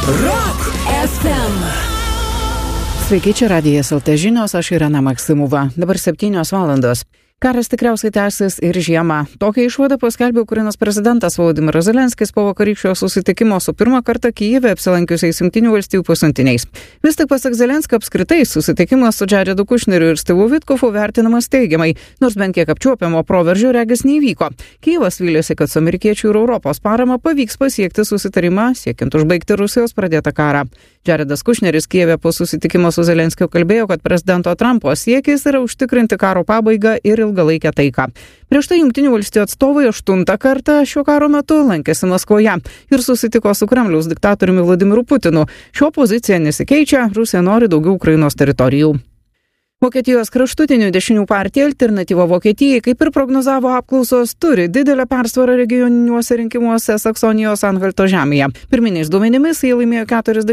Rock FM. Sveiki, čia Radijas LT žinios, aš Irena Maksimova. Dabar 7 valandos. Karas tikriausiai tęsis ir žiemą. Tokią išvadą paskelbė Ukrainos prezidentas Volodymyras Zelenskis po vakarykščio susitikimo su pirmą kartą Kijeve apsilankiusiais Jungtinių valstijų pasiuntiniais. Vis tik pasak Zelenskio apskritai susitikimas su Jaredu Kušneriu ir Stivu Vitkovu vertinamas teigiamai, nors bent kiek apčiuopiamo proveržio regis neįvyko. Kijevas vylėsi, kad su amerikiečių ir Europos parama pavyks pasiekti susitarimą, siekiant užbaigti Rusijos pradėtą karą. Jaredas Kušneris Kijeve po susitikimo su Zelenskiu kalbėjo, kad prezidento Trumpo siekis yra užtikrinti karo pabaigą ir ilgalaikę taiką. Prieš tai Jungtinių valstijų atstovai 8 kartą šio karo metu lankėsi Maskvoje ir susitiko su Kremliaus diktatoriumi Vladimiru Putinu. Šio pozicija nesikeičia, Rusija nori daugiau Ukrainos teritorijų. Vokietijos kraštutinių dešinių partija Alternatyva Vokietijai, kaip ir prognozavo apklausos, turi didelę persvarą regioniniuose rinkimuose Saksonijos Anhalto žemėje. Pirminiais duomenimis jie laimėjo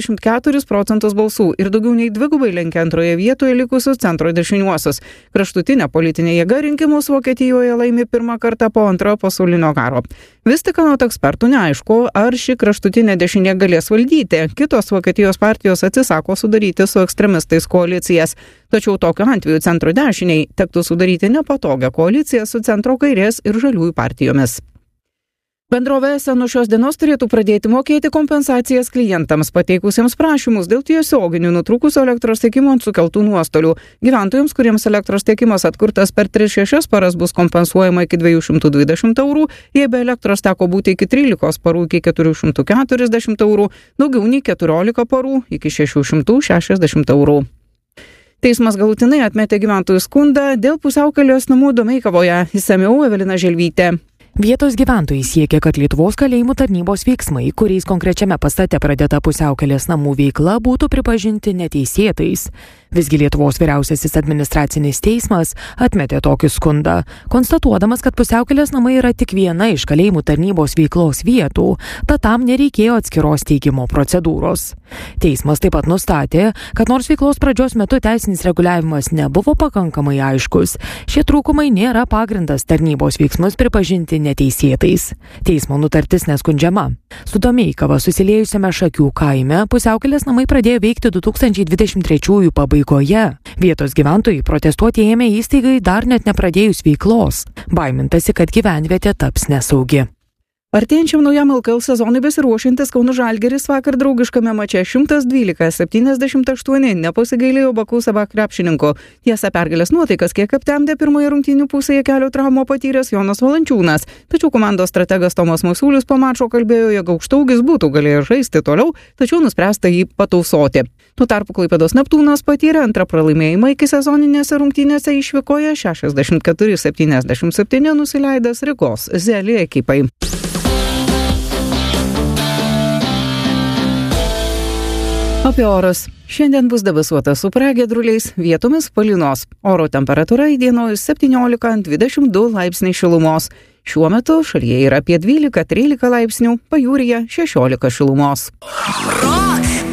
44% balsų ir daugiau nei dvigubai lenkia antroje vietoje likusius centro dešiniuosius. Kraštutinė politinė jėga rinkimus Vokietijoje laimi pirmą kartą po antrojo pasaulinio karo. Vis tik anot ekspertų neaišku, ar ši kraštutinė dešinė galės valdyti. Kitos Vokietijos partijos atsisako sudaryti su ekstremistais koalicijas. Tačiau tokiu atveju centro dešiniai tektų sudaryti nepatogią koaliciją su centro kairės ir žaliųjų partijomis. Bendrovė ESA nuo šios dienos turėtų pradėti mokėti kompensacijas klientams pateikusiems prašymus dėl tiesioginių nutrūkusio elektros tiekimo ant sukeltų nuostolių. Gyventojams, kuriems elektros tiekimas atkurtas per 3-6 paras, bus kompensuojama iki 220 eurų, jei be elektros teko būti iki 13 parų iki 440 eurų, daugiau nei 14 parų iki 660 eurų. Teismas galutinai atmetė gyventojų skundą dėl pusiaukelės namų Domeikavoje. Išsamiau Evelina Želvytė. Vietos gyventojai siekia, kad Lietuvos kalėjimų tarnybos veiksmai, kuriais konkrečiame pastate pradėta pusiaukelės namų veikla, būtų pripažinti neteisėtais. Visgi Lietuvos vyriausiasis administracinis teismas atmetė tokį skundą, konstatuodamas, kad pusiaukelės namai yra tik viena iš kalėjimų tarnybos veiklos vietų, tad tam nereikėjo atskiros teikimo procedūros. Teismas taip pat nustatė, kad nors veiklos pradžios metu teisinis reguliavimas nebuvo pakankamai aiškus, šie trūkumai nėra pagrindas tarnybos veiksmus pripažinti neteisėtais. Teismo nutartis neskundžiama. Su Domeikava susiliejusiame Šakių kaime pusiaukelės namai pradėjo veikti 2023 pabaigoje. Vietos gyventojai protestuoti ėmė įstaigai dar net nepradėjus veiklos. Baimintasi, kad gyvenvietė taps nesaugi. Artėjančiam naujam LKL sezonui besiruošiantis Kauno Žalgiris vakar draugiškame mače 112-78 nepasigailėjo Bakaus Saba krepšininkų. Tiesa, pergalės nuotaikas kiek aptemdė pirmoje rungtynių pusėje kelio traumą patyręs Jonas Valančiūnas. Tačiau komandos strategas Tomas Masiulis po mačo kalbėjo, jog aukštaūgis būtų galėjęs žaisti toliau, tačiau nuspręsta jį patausoti. Tuo tarpu Klaipėdos Neptūnas patyrė antrą pralaimėjimą iki sezoninėse rungtynėse išvykoje 64-77 nusileidęs Rygos Zeli ekipai. Apie orus. Šiandien bus debesuota su pragiedruliais, vietomis palynos. Oro temperatūra įdienojus 17-22 laipsniai šilumos. Šiuo metu šalyje yra apie 12-13 laipsnių, pajūryje 16 šilumos. Rock